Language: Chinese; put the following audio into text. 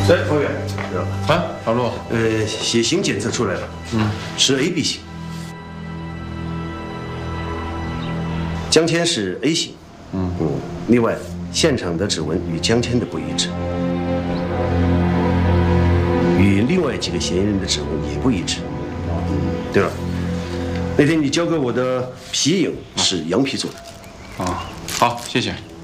哎，方远， 啊，老陆， 血型检测出来了，是 AB 型。江谦是 A 型，另外，现场的指纹与江谦的不一致，与另外几个嫌疑人的指纹也不一致。对了，那天你交给我的皮影是羊皮做的。 啊，好，谢谢。